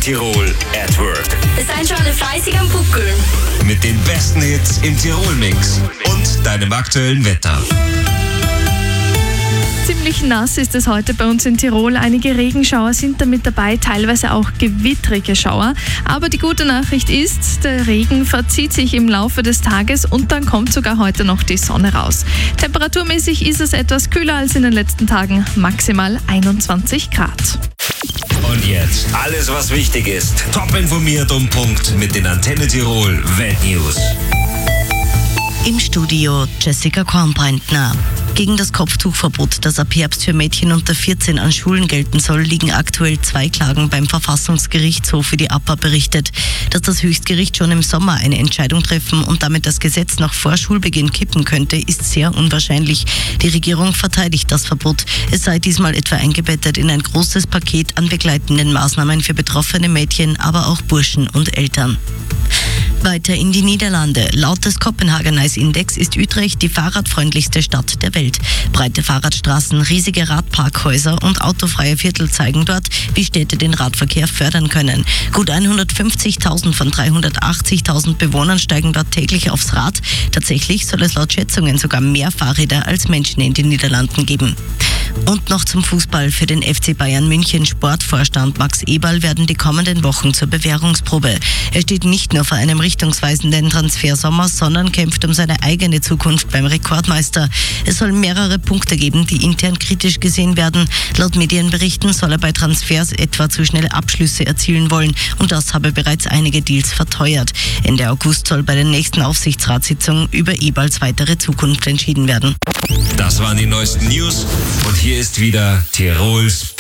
Tirol at Work. Seid schon alle fleißig am Buckeln. Mit den besten Hits im Tirol-Mix und deinem aktuellen Wetter. Ziemlich nass ist es heute bei uns in Tirol. Einige Regenschauer sind damit dabei, teilweise auch gewittrige Schauer. Aber die gute Nachricht ist, der Regen verzieht sich im Laufe des Tages und dann kommt sogar heute noch die Sonne raus. Temperaturmäßig ist es etwas kühler als in den letzten Tagen, maximal 21 Grad. Und jetzt alles, was wichtig ist. Top informiert um Punkt mit den Antenne Tirol Weltnews. Im Studio Jessica Kornbreitner. Gegen das Kopftuchverbot, das ab Herbst für Mädchen unter 14 an Schulen gelten soll, liegen aktuell 2 Klagen beim Verfassungsgerichtshof, wie die APA berichtet. Dass das Höchstgericht schon im Sommer eine Entscheidung treffen und damit das Gesetz noch vor Schulbeginn kippen könnte, ist sehr unwahrscheinlich. Die Regierung verteidigt das Verbot. Es sei diesmal etwa eingebettet in ein großes Paket an begleitenden Maßnahmen für betroffene Mädchen, aber auch Burschen und Eltern. Weiter in die Niederlande. Laut des Copenhagen Nice Index ist Utrecht die fahrradfreundlichste Stadt der Welt. Breite Fahrradstraßen, riesige Radparkhäuser und autofreie Viertel zeigen dort, wie Städte den Radverkehr fördern können. Gut 150.000 von 380.000 Bewohnern steigen dort täglich aufs Rad. Tatsächlich soll es laut Schätzungen sogar mehr Fahrräder als Menschen in den Niederlanden geben. Und noch zum Fußball. Für den FC Bayern München Sportvorstand Max Eberl werden die kommenden Wochen zur Bewährungsprobe. Er steht nicht nur vor einem richtungsweisenden Transfersommer, sondern kämpft um seine eigene Zukunft beim Rekordmeister. Es soll mehrere Punkte geben, die intern kritisch gesehen werden. Laut Medienberichten soll er bei Transfers etwa zu schnell Abschlüsse erzielen wollen und das habe bereits einige Deals verteuert. Ende August soll bei der nächsten Aufsichtsratssitzung über Eberls weitere Zukunft entschieden werden. Das waren die neuesten News und hier ist wieder Tirols